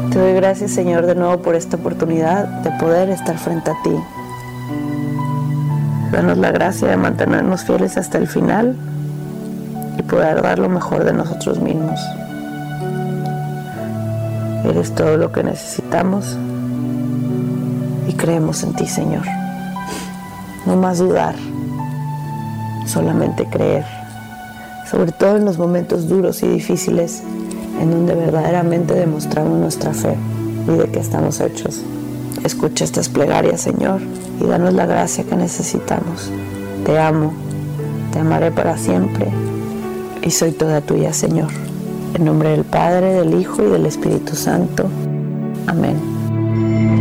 Te doy gracias, Señor, de nuevo por esta oportunidad de poder estar frente a ti. Danos la gracia de mantenernos fieles hasta el final y poder dar lo mejor de nosotros mismos. Eres todo lo que necesitamos y creemos en ti, Señor. No más dudar, solamente creer, sobre todo en los momentos duros y difíciles en donde verdaderamente demostramos nuestra fe y de qué estamos hechos. Escucha estas plegarias, Señor, y danos la gracia que necesitamos. Te amo, te amaré para siempre y soy toda tuya, Señor. En nombre del Padre, del Hijo y del Espíritu Santo. Amén.